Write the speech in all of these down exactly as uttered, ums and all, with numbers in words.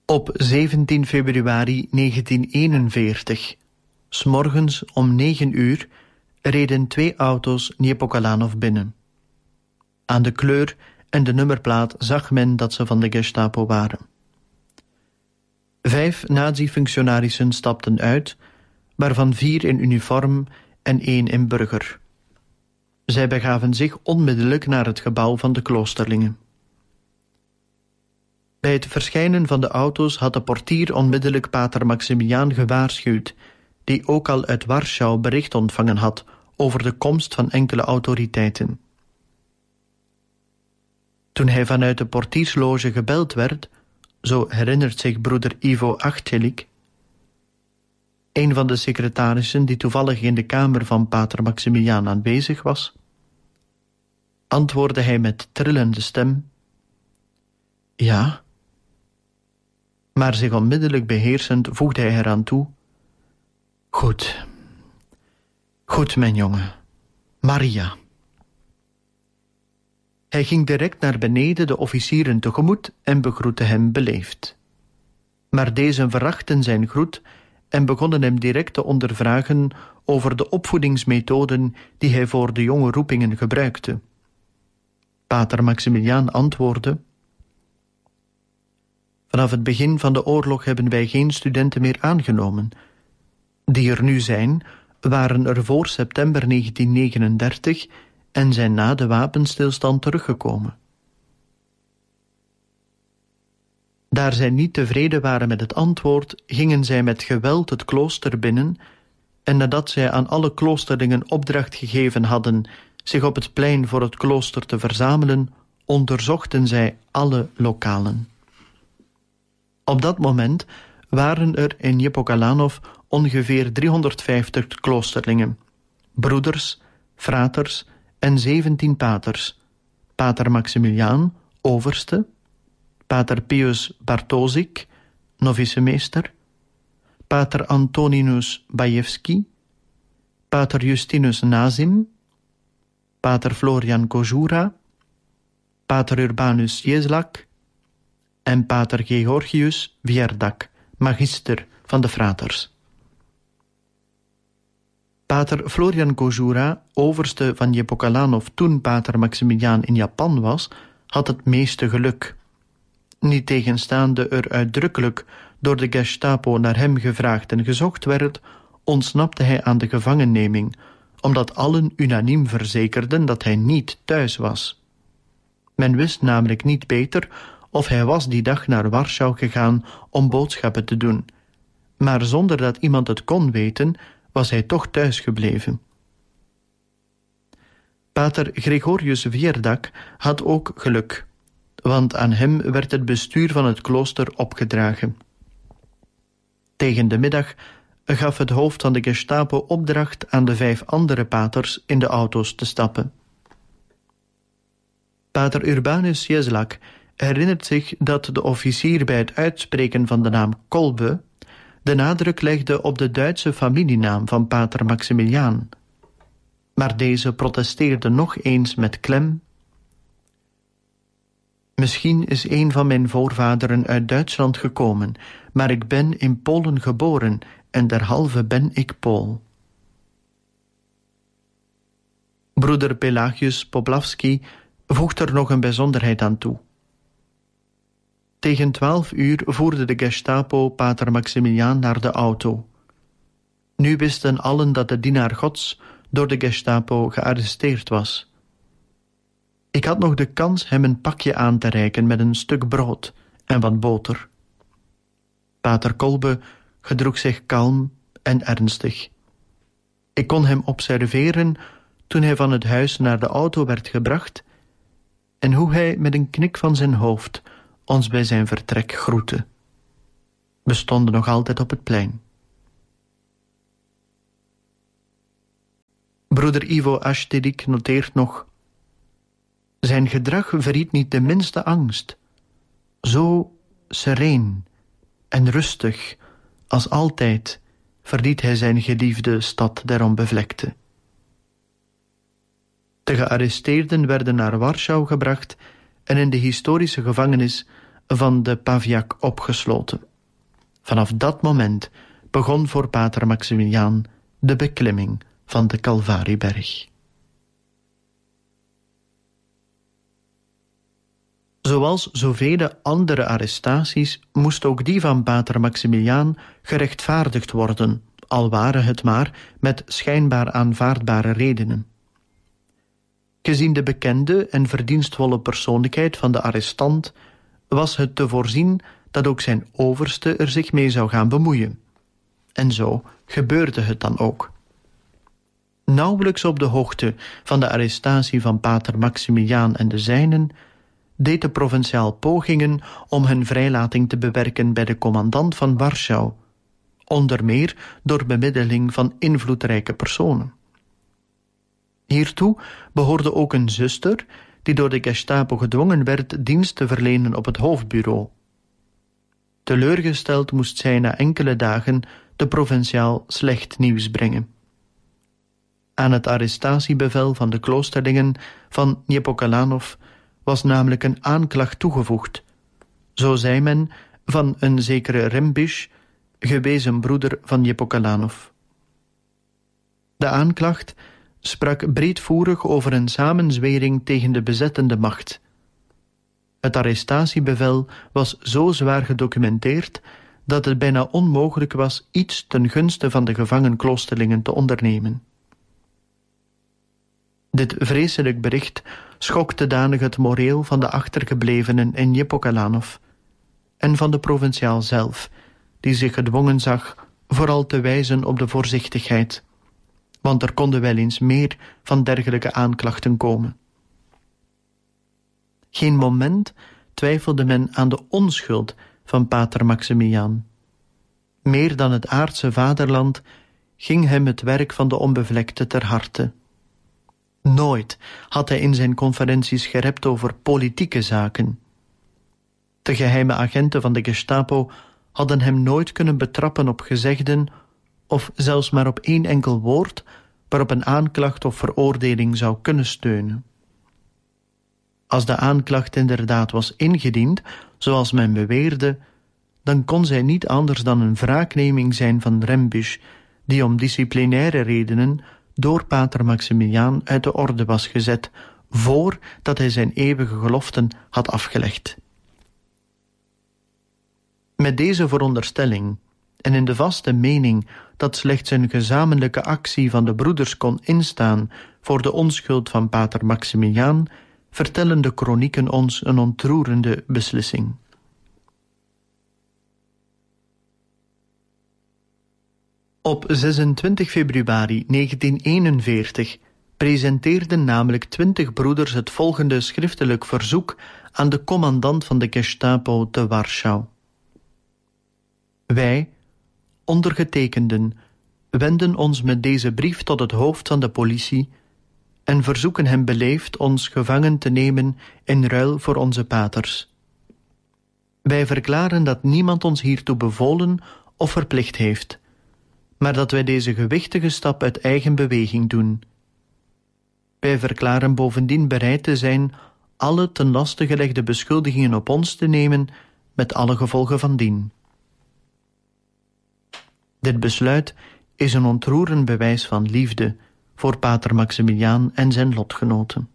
Op zeventien februari negentien eenenveertig, 's morgens om negen uur, reden twee auto's Niepokalanów binnen. Aan de kleur en de nummerplaat zag men dat ze van de Gestapo waren. Vijf nazi-functionarissen stapten uit, waarvan vier in uniform en één in burger. Zij begaven zich onmiddellijk naar het gebouw van de kloosterlingen. Bij het verschijnen van de auto's had de portier onmiddellijk pater Maximiliaan gewaarschuwd, die ook al uit Warschau bericht ontvangen had over de komst van enkele autoriteiten. Toen hij vanuit de portiersloge gebeld werd, zo herinnert zich broeder Ivo Achcelik, een van de secretarissen die toevallig in de kamer van pater Maximiliaan aanwezig was, antwoordde hij met trillende stem: ja. Maar zich onmiddellijk beheersend voegde hij eraan toe: goed, goed mijn jongen, Maria. Hij ging direct naar beneden de officieren tegemoet en begroette hem beleefd. Maar deze verachtten zijn groet en begonnen hem direct te ondervragen over de opvoedingsmethoden die hij voor de jonge roepingen gebruikte. Pater Maximiliaan antwoordde: vanaf het begin van de oorlog hebben wij geen studenten meer aangenomen. Die er nu zijn, waren er voor september negentien negenendertig en zijn na de wapenstilstand teruggekomen. Daar zij niet tevreden waren met het antwoord, gingen zij met geweld het klooster binnen, en nadat zij aan alle kloosterlingen opdracht gegeven hadden zich op het plein voor het klooster te verzamelen, onderzochten zij alle lokalen. Op dat moment waren er in Niepokalanów ongeveer driehonderdvijftig kloosterlingen, broeders, fraters en zeventien paters, pater Maximiliaan, overste, pater Pius Bartosik, novicemeester, pater Antoninus Bajewski, pater Justinus Nazim, pater Florian Kozura, pater Urbanus Jeslak en pater Georgius Wierdak, magister van de fraters. Pater Florian Kozura, overste van Niepokalanów toen pater Maximiliaan in Japan was, had het meeste geluk. Niettegenstaande er uitdrukkelijk door de Gestapo naar hem gevraagd en gezocht werd, ontsnapte hij aan de gevangenneming, omdat allen unaniem verzekerden dat hij niet thuis was. Men wist namelijk niet beter of hij was die dag naar Warschau gegaan om boodschappen te doen, maar zonder dat iemand het kon weten, was hij toch thuis gebleven. Pater Gregorius Wierdak had ook geluk, want aan hem werd het bestuur van het klooster opgedragen. Tegen de middag gaf het hoofd van de Gestapo opdracht aan de vijf andere paters in de auto's te stappen. Pater Urbanus Jeslak herinnert zich dat de officier bij het uitspreken van de naam Kolbe de nadruk legde op de Duitse familienaam van pater Maximiliaan. Maar deze protesteerde nog eens met klem: misschien is een van mijn voorvaderen uit Duitsland gekomen, maar ik ben in Polen geboren en derhalve ben ik Pool. Broeder Pelagius Poplawski voegt er nog een bijzonderheid aan toe. Tegen twaalf uur voerde de Gestapo pater Maximiliaan naar de auto. Nu wisten allen dat de dienaar Gods door de Gestapo gearresteerd was. Ik had nog de kans hem een pakje aan te reiken met een stuk brood en wat boter. Pater Kolbe gedroeg zich kalm en ernstig. Ik kon hem observeren toen hij van het huis naar de auto werd gebracht en hoe hij met een knik van zijn hoofd ons bij zijn vertrek groette. We stonden nog altijd op het plein. Broeder Ivo Achcelik noteert nog: zijn gedrag verried niet de minste angst. Zo sereen en rustig als altijd verliet hij zijn geliefde stad der onbevlekte. De gearresteerden werden naar Warschau gebracht en in de historische gevangenis van de Paviak opgesloten. Vanaf dat moment begon voor pater Maximiliaan de beklimming van de Calvarieberg. Zoals zoveel andere arrestaties moest ook die van pater Maximiliaan gerechtvaardigd worden, al waren het maar met schijnbaar aanvaardbare redenen. Gezien de bekende en verdienstvolle persoonlijkheid van de arrestant was het te voorzien dat ook zijn overste er zich mee zou gaan bemoeien. En zo gebeurde het dan ook. Nauwelijks op de hoogte van de arrestatie van pater Maximiliaan en de zijnen deed de provinciaal pogingen om hun vrijlating te bewerken bij de commandant van Warschau, onder meer door bemiddeling van invloedrijke personen. Hiertoe behoorde ook een zuster die door de Gestapo gedwongen werd dienst te verlenen op het hoofdbureau. Teleurgesteld moest zij na enkele dagen de provinciaal slecht nieuws brengen. Aan het arrestatiebevel van de kloosterlingen van Niepokalanov was namelijk een aanklacht toegevoegd, zo zei men van een zekere Rembisch, gewezen broeder van Niepokalanov. De aanklacht sprak breedvoerig over een samenzwering tegen de bezettende macht. Het arrestatiebevel was zo zwaar gedocumenteerd dat het bijna onmogelijk was iets ten gunste van de gevangen kloosterlingen te ondernemen. Dit vreselijk bericht schokte danig het moreel van de achtergeblevenen in Niepokalanov en van de provinciaal zelf, die zich gedwongen zag vooral te wijzen op de voorzichtigheid, want er konden wel eens meer van dergelijke aanklachten komen. Geen moment twijfelde men aan de onschuld van pater Maximiliaan. Meer dan het aardse vaderland ging hem het werk van de onbevlekte ter harte. Nooit had hij in zijn conferenties gerept over politieke zaken. De geheime agenten van de Gestapo hadden hem nooit kunnen betrappen op gezegden of zelfs maar op één enkel woord waarop een aanklacht of veroordeling zou kunnen steunen. Als de aanklacht inderdaad was ingediend, zoals men beweerde, dan kon zij niet anders dan een wraakneming zijn van Rembisch, die om disciplinaire redenen door pater Maximiliaan uit de orde was gezet, voordat hij zijn eeuwige geloften had afgelegd. Met deze veronderstelling en in de vaste mening dat slechts een gezamenlijke actie van de broeders kon instaan voor de onschuld van pater Maximiliaan, vertellen de kronieken ons een ontroerende beslissing. Op zesentwintig februari negentien eenenveertig presenteerden namelijk twintig broeders het volgende schriftelijk verzoek aan de commandant van de Gestapo te Warschau. Wij, ondergetekenden, wenden ons met deze brief tot het hoofd van de politie en verzoeken hem beleefd ons gevangen te nemen in ruil voor onze paters. Wij verklaren dat niemand ons hiertoe bevolen of verplicht heeft, maar dat wij deze gewichtige stap uit eigen beweging doen. Wij verklaren bovendien bereid te zijn alle ten laste gelegde beschuldigingen op ons te nemen, met alle gevolgen van dien. Dit besluit is een ontroerend bewijs van liefde voor pater Maximiliaan en zijn lotgenoten.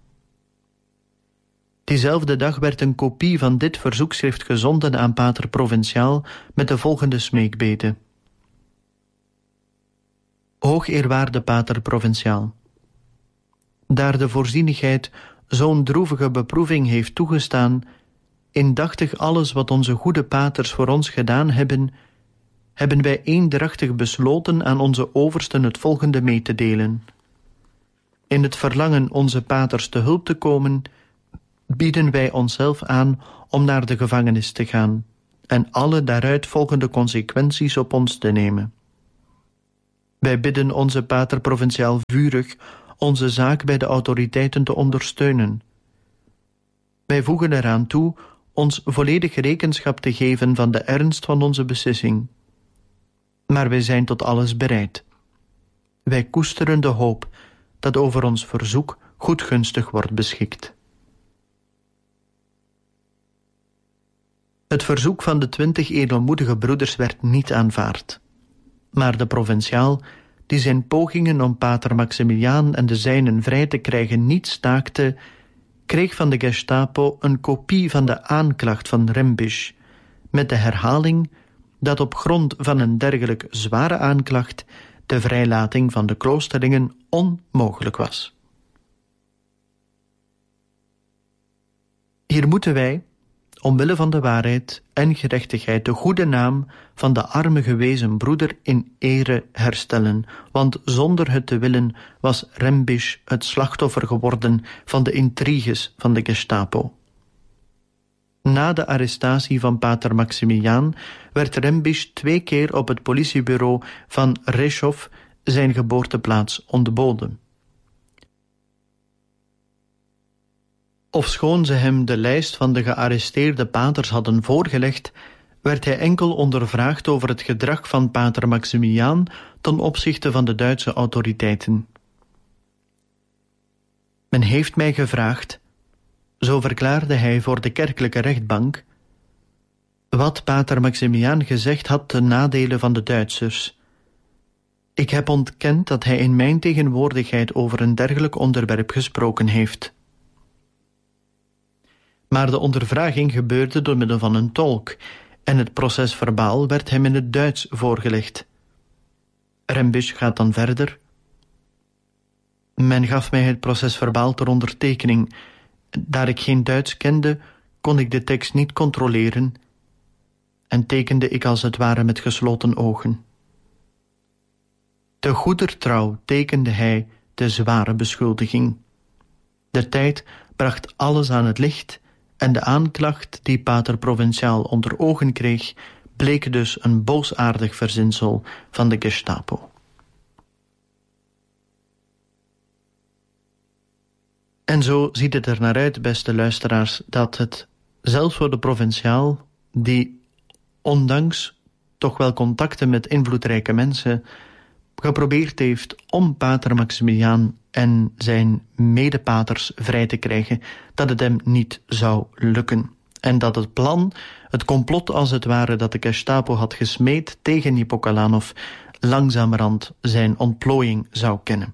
Diezelfde dag werd een kopie van dit verzoekschrift gezonden aan pater Provinciaal met de volgende smeekbede. Hoogeerwaarde pater Provinciaal, daar de voorzienigheid zo'n droevige beproeving heeft toegestaan, indachtig alles wat onze goede paters voor ons gedaan hebben, hebben wij eendrachtig besloten aan onze oversten het volgende mee te delen. In het verlangen onze paters te hulp te komen, bieden wij onszelf aan om naar de gevangenis te gaan en alle daaruit volgende consequenties op ons te nemen. Wij bidden onze pater Provinciaal vurig onze zaak bij de autoriteiten te ondersteunen. Wij voegen eraan toe ons volledig rekenschap te geven van de ernst van onze beslissing. Maar wij zijn tot alles bereid. Wij koesteren de hoop dat over ons verzoek goedgunstig wordt beschikt. Het verzoek van de twintig edelmoedige broeders werd niet aanvaard. Maar de provinciaal, die zijn pogingen om pater Maximiliaan en de zijnen vrij te krijgen niet staakte, kreeg van de Gestapo een kopie van de aanklacht van Rembisch, met de herhaling dat op grond van een dergelijk zware aanklacht de vrijlating van de kloosterlingen onmogelijk was. Hier moeten wij, omwille van de waarheid en gerechtigheid, de goede naam van de arme gewezen broeder in ere herstellen, want zonder het te willen was Rembisch het slachtoffer geworden van de intriges van de Gestapo. Na de arrestatie van pater Maximiliaan werd Rembisch twee keer op het politiebureau van Rzeszów, zijn geboorteplaats, ontboden. Ofschoon ze hem de lijst van de gearresteerde paters hadden voorgelegd, werd hij enkel ondervraagd over het gedrag van pater Maximiliaan ten opzichte van de Duitse autoriteiten. Men heeft mij gevraagd, zo verklaarde hij voor de kerkelijke rechtbank, wat pater Maximiliaan gezegd had ten nadele van de Duitsers. Ik heb ontkend dat hij in mijn tegenwoordigheid over een dergelijk onderwerp gesproken heeft. Maar de ondervraging gebeurde door middel van een tolk en het procesverbaal werd hem in het Duits voorgelegd. Rembisch gaat dan verder. Men gaf mij het procesverbaal ter ondertekening. Daar ik geen Duits kende, kon ik de tekst niet controleren en tekende ik als het ware met gesloten ogen. Te goeder trouw tekende hij de zware beschuldiging. De tijd bracht alles aan het licht en de aanklacht die pater Provinciaal onder ogen kreeg, bleek dus een boosaardig verzinsel van de Gestapo. En zo ziet het er naar uit, beste luisteraars, dat het zelfs voor de Provinciaal, die ondanks toch wel contacten met invloedrijke mensen geprobeerd heeft om pater Maximiliaan en zijn medepaters vrij te krijgen, dat het hem niet zou lukken. En dat het plan, het complot als het ware dat de Gestapo had gesmeed tegen Hippocalanoff, langzamerhand zijn ontplooiing zou kennen.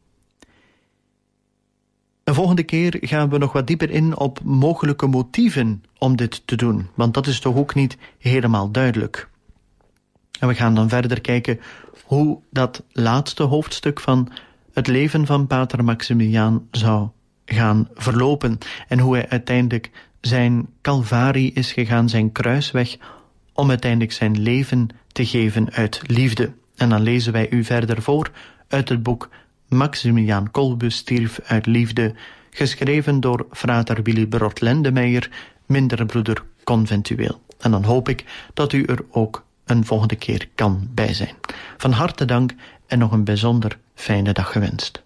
De volgende keer gaan we nog wat dieper in op mogelijke motieven om dit te doen, want dat is toch ook niet helemaal duidelijk. En we gaan dan verder kijken hoe dat laatste hoofdstuk van het leven van pater Maximiliaan zou gaan verlopen en hoe hij uiteindelijk zijn calvarie is gegaan, zijn kruisweg, om uiteindelijk zijn leven te geven uit liefde. En dan lezen wij u verder voor uit het boek Maximiliaan Kolbe stierf uit liefde, geschreven door frater Willy Brod Lendemeijer, minderbroeder conventueel. En dan hoop ik dat u er ook een volgende keer kan bij zijn. Van harte dank en nog een bijzonder fijne dag gewenst.